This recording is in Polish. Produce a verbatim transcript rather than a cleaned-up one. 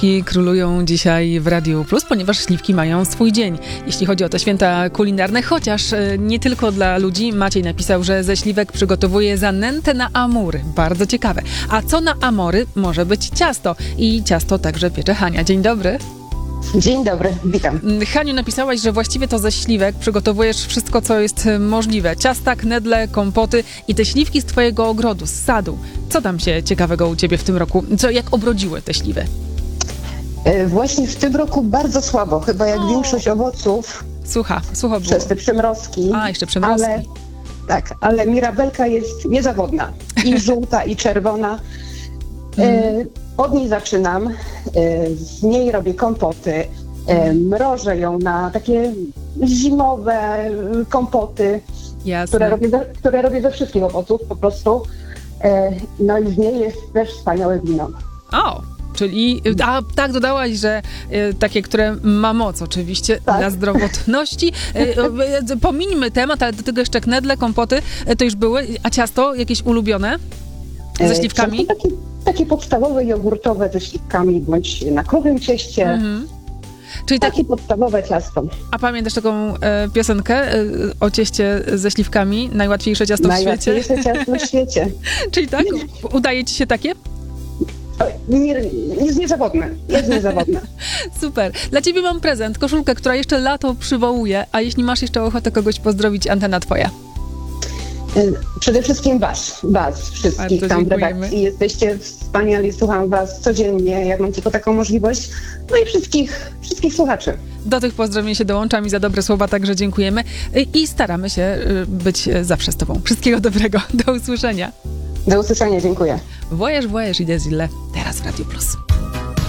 Śliwki królują dzisiaj w Radiu Plus, ponieważ śliwki mają swój dzień, jeśli chodzi o te święta kulinarne, chociaż nie tylko dla ludzi. Maciej napisał, że ze śliwek przygotowuje zanętę na amury. Bardzo ciekawe. A co na amory? Może być ciasto. I ciasto także piecze Hania. Dzień dobry. Dzień dobry, witam. Haniu, napisałaś, że właściwie to ze śliwek przygotowujesz wszystko, co jest możliwe. Ciasta, knedle, kompoty i te śliwki z twojego ogrodu, z sadu. Co tam się ciekawego u ciebie w tym roku? Co, jak obrodziły te śliwy? E, właśnie w tym roku bardzo słabo, chyba jak o. większość owoców. Słucha, słucha było. Przez te przymrozki. A, jeszcze przymrozki. Ale, tak, ale mirabelka jest niezawodna. I żółta, i czerwona. E, od niej zaczynam. E, z niej robię kompoty. E, mrożę ją na takie zimowe kompoty, Jasne. które robię, ze, które robię ze wszystkich owoców po prostu. E, no i z niej jest też wspaniałe wino. O, czyli, a tak dodałaś, że y, takie, które ma moc oczywiście Tak. dla zdrowotności. Y, y, pomińmy temat, ale do tego jeszcze knedle, kompoty, y, to już były. A ciasto jakieś ulubione? Ze śliwkami? Ciasto takie, takie podstawowe, jogurtowe ze śliwkami, bądź na krowym cieście. Mhm. Czyli tak, Takie podstawowe ciasto. a pamiętasz taką e, piosenkę e, o cieście ze śliwkami? Najłatwiejsze ciasto w świecie? Najłatwiejsze ciasto w świecie. Czyli tak? Udaje ci się takie? O, nie, jest niezawodne. Jest niezawodne. Super. Dla ciebie mam prezent, koszulkę, która jeszcze lato przywołuje, a jeśli masz jeszcze ochotę kogoś pozdrowić, antena twoja. Przede wszystkim was, was wszystkich Bardzo tam w dziękujemy. redakcji. Jesteście wspaniali, słucham was codziennie, jak mam tylko taką możliwość. No i wszystkich, wszystkich słuchaczy. Do tych pozdrowień się dołączam i za dobre słowa także dziękujemy i staramy się być zawsze z tobą. Wszystkiego dobrego. Do usłyszenia. Do usłyszenia, dziękuję. Voyage, voyage i Desile. Teraz w Radiu Plus.